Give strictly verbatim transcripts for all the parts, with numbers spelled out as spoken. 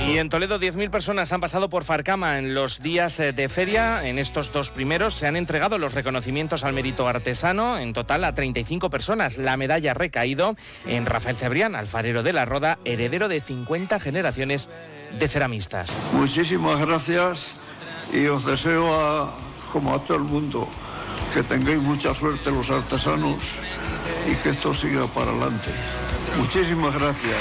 Y en Toledo diez mil personas han pasado por Farcama en los días de feria. En estos dos primeros se han entregado los reconocimientos al mérito artesano, en total a treinta y cinco personas. La medalla ha recaído en Rafael Cebrián, alfarero de La Roda, heredero de cincuenta generaciones de ceramistas. Muchísimas gracias y os deseo, a, como a todo el mundo, que tengáis mucha suerte los artesanos y que esto siga para adelante. Muchísimas gracias.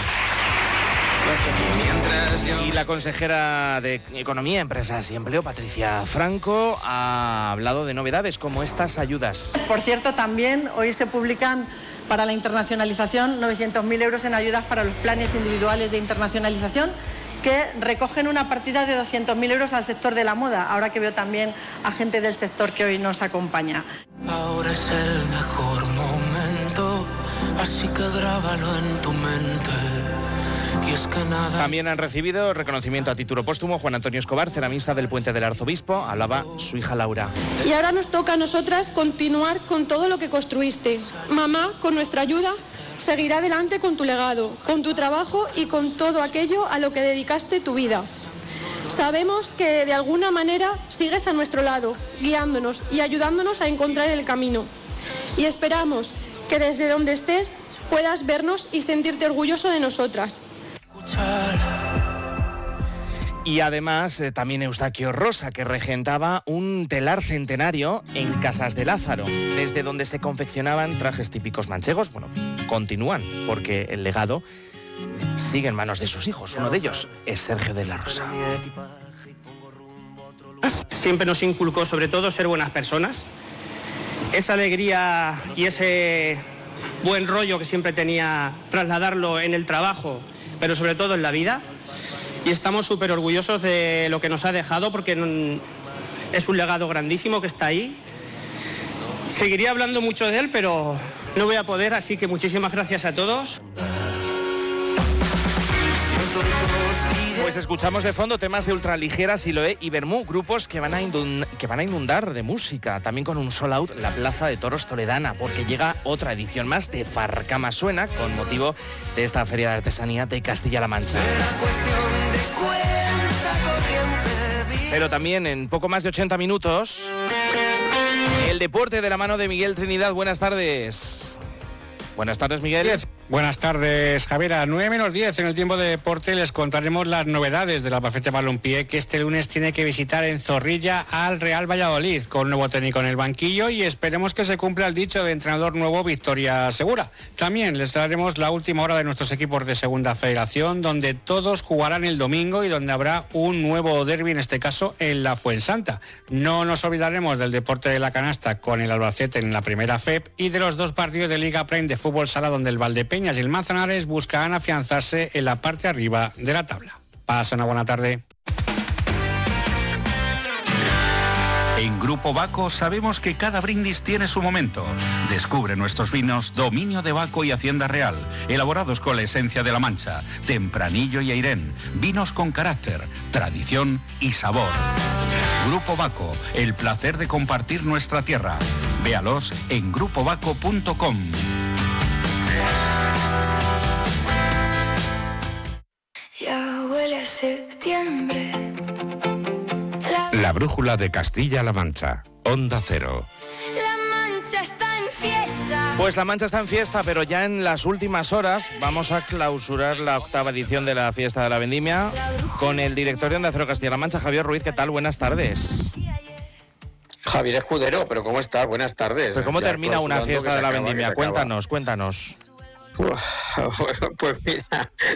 Y la consejera de Economía, Empresas y Empleo, Patricia Franco, ha hablado de novedades como estas ayudas. Por cierto, también hoy se publican para la internacionalización novecientos mil euros en ayudas para los planes individuales de internacionalización, que recogen una partida de doscientos mil euros al sector de la moda, ahora que veo también a gente del sector que hoy nos acompaña. Ahora es el mejor momento, así que grábalo en tu mente. Y es que nada... También han recibido reconocimiento a título póstumo Juan Antonio Escobar, ceramista del Puente del Arzobispo. Hablaba su hija Laura. Y ahora nos toca a nosotras continuar con todo lo que construiste. Mamá, con nuestra ayuda, seguirá adelante con tu legado, con tu trabajo y con todo aquello a lo que dedicaste tu vida. Sabemos que de alguna manera sigues a nuestro lado, guiándonos y ayudándonos a encontrar el camino. Y esperamos que desde donde estés puedas vernos y sentirte orgulloso de nosotras. Y además eh, también Eustaquio Rosa, que regentaba un telar centenario en Casas de Lázaro, desde donde se confeccionaban trajes típicos manchegos. Bueno, continúan, porque el legado sigue en manos de sus hijos. Uno de ellos es Sergio de la Rosa. Siempre nos inculcó sobre todo ser buenas personas. Esa alegría y ese buen rollo que siempre tenía, trasladarlo en el trabajo, pero sobre todo en la vida. Y estamos súper orgullosos de lo que nos ha dejado, porque es un legado grandísimo que está ahí. Seguiría hablando mucho de él, pero no voy a poder, así que muchísimas gracias a todos. Pues escuchamos de fondo temas de Ultraligera, Siloé y Bermú, grupos que van, a indun- que van a inundar de música, también con un sold out la Plaza de Toros Toledana, porque llega otra edición más de Farcama Suena, con motivo de esta Feria de Artesanía de Castilla-La Mancha. Pero también en poco más de ochenta minutos, el deporte de la mano de Miguel Trinidad. Buenas tardes. Buenas tardes, Miguel. Buenas tardes, Javier. A nueve menos diez en el tiempo de deporte les contaremos las novedades del Albacete Balompié, que este lunes tiene que visitar en Zorrilla al Real Valladolid, con nuevo técnico en el banquillo, y esperemos que se cumpla el dicho de entrenador nuevo, victoria segura. También les daremos la última hora de nuestros equipos de Segunda Federación, donde todos jugarán el domingo y donde habrá un nuevo derbi, en este caso en la Fuensanta. No nos olvidaremos del deporte de la canasta con el Albacete en la primera F E P y de los dos partidos de Liga Prime de fútbol sala, donde el Valdepeñas y el Manzanares buscarán afianzarse en la parte arriba de la tabla. Pasen una buena tarde. En Grupo Baco sabemos que cada brindis tiene su momento. Descubre nuestros vinos Dominio de Baco y Hacienda Real, elaborados con la esencia de La Mancha, Tempranillo y Airén, vinos con carácter, tradición y sabor. Grupo Baco, el placer de compartir nuestra tierra. Véalos en grupo baco punto com. Ya huele a septiembre. La brújula de Castilla-La Mancha, Onda Cero. La Mancha está en fiesta. Pues La Mancha está en fiesta, pero ya en las últimas horas vamos a clausurar la octava edición de la Fiesta de la Vendimia con el director de Onda Cero Castilla-La Mancha, Javier Ruiz. ¿Qué tal? Buenas tardes. Javier Escudero, pero ¿cómo estás? Buenas tardes. ¿Pero cómo Ya termina una fiesta de la acaba, Vendimia? Cuéntanos, cuéntanos. Uf, bueno, pues mira,